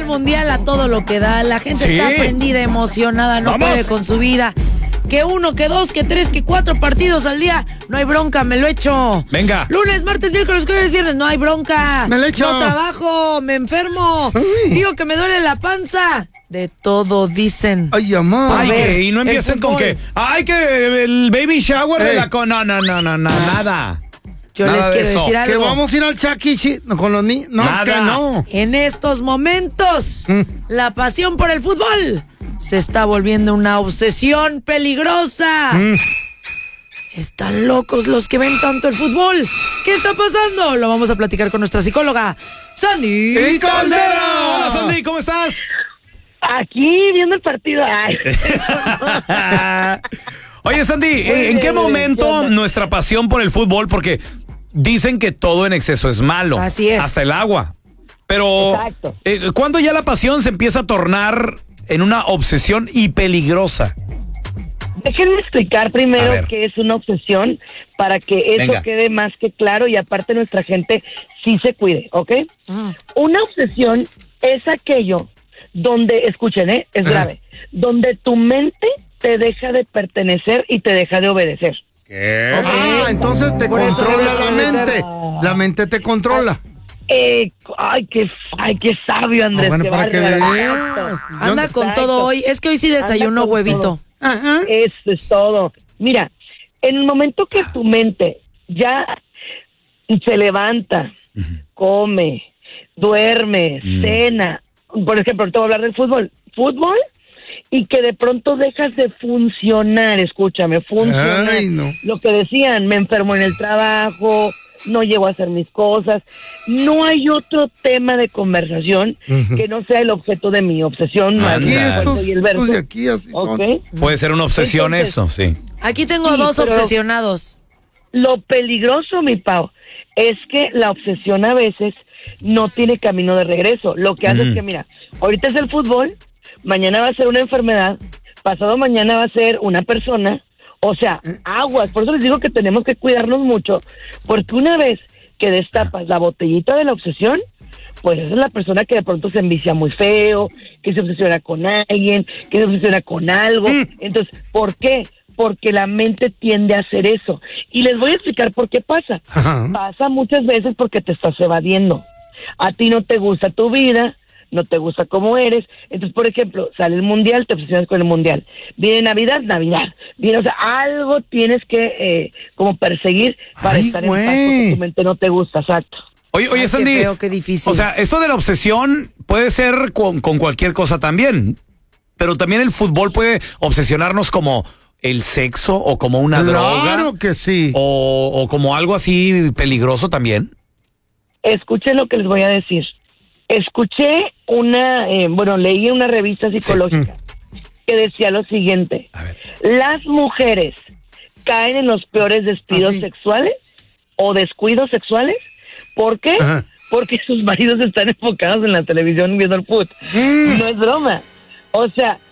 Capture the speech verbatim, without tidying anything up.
Mundial a todo lo que da. La gente Sí. está prendida, emocionada, no ¡Vamos! puede con su vida. Que uno, que dos, que tres, que cuatro partidos al día. No hay bronca, me lo echo. Venga. Lunes, martes, miércoles, jueves, viernes, no hay bronca. Me lo echo. No trabajo, me enfermo. Uy. Digo que me duele la panza. De todo dicen. Ay, amor. Ay, A ver, que, y no el empiecen con fútbol. que, ay, que el baby shower de Ey. la... con- No, no, no, no, no, nada. Yo Nada les de quiero eso. decir Que algo. vamos a ir al Chuck E. Cheese con los niños. No, Nada. que no. En estos momentos, Mm. la pasión por el fútbol se está volviendo una obsesión peligrosa. Mm. Están locos los que ven tanto el fútbol. ¿Qué está pasando? Lo vamos a platicar con nuestra psicóloga, Sandy ¡Y Caldera! Hola, Sandy, ¿cómo estás? Aquí viendo el partido. Ay. Oye, Sandy, Oye, ¿en qué ¿qué momento onda? nuestra pasión por el fútbol? Porque dicen que todo en exceso es malo. Así es. Hasta el agua. Pero, Exacto. eh, ¿cuándo ya la pasión se empieza a tornar en una obsesión y peligrosa? Déjenme explicar A primero ver. qué es una obsesión para que eso Venga. quede más que claro y aparte nuestra gente sí se cuide, ¿ok? Mm. Una obsesión es aquello donde, escuchen, ¿eh? Es Ajá. grave, donde tu mente te deja de pertenecer y te deja de obedecer. ¿Qué? Ah, entonces te Por eso controla debes la obedecer. mente. La mente te controla. Eh, ay, qué, ay, qué sabio, Andrés. Ah, bueno, qué para que bárbaro. veas. Anda Yo- con Exacto. todo hoy. Es que hoy sí desayuno Anda con huevito. todo. Ajá. Eso es todo. Mira, en el momento que tu mente ya se levanta, come, duerme, cena, por ejemplo, ahorita voy a hablar del fútbol, fútbol, y que de pronto dejas de funcionar, escúchame, funcionar. Ay, no. Lo que decían, me enfermo en el trabajo, no llego a hacer mis cosas. No hay otro tema de conversación Ujú. que no sea el objeto de mi obsesión. Anda. más Aquí bien el estos, cuento y el verso. estos de aquí así son. ¿Ok? Puede ser una obsesión Entonces- eso, sí. Aquí tengo Sí, dos pero- obsesionados. Lo peligroso, mi Pau, es que la obsesión a veces no tiene camino de regreso. Lo que hace Mm. es que, mira, ahorita es el fútbol, mañana va a ser una enfermedad, pasado mañana va a ser una persona. O sea, aguas. Por eso les digo que tenemos que cuidarnos mucho, porque una vez que destapas la botellita de la obsesión, pues esa es la persona que de pronto se envicia muy feo, que se obsesiona con alguien, que se obsesiona con algo. Entonces, ¿por qué? Porque la mente tiende a hacer eso. Y les voy a explicar por qué pasa. Ajá. Pasa muchas veces porque te estás evadiendo. A ti no te gusta tu vida, no te gusta cómo eres. Entonces, por ejemplo, sale el mundial, te obsesionas con el mundial. Viene Navidad, Navidad. Viene, o sea, algo tienes que eh, como perseguir para Ay, estar en paz güey. porque tu mente no te gusta, exacto. Oye, oye, Ay, qué Sandy. feo, qué difícil. O sea, esto de la obsesión puede ser con, con cualquier cosa también. Pero también el fútbol puede obsesionarnos como el sexo o como una droga. Claro que sí. O, o como algo así peligroso también. Escuchen lo que les voy a decir. Escuché una, eh, bueno, leí una revista psicológica que decía lo siguiente. A ver. Las mujeres caen en los peores despidos ¿Ah, sí? sexuales o descuidos sexuales. ¿Por qué? Ajá. Porque sus maridos están enfocados en la televisión viendo el fútbol. Mm. No es broma. O sea,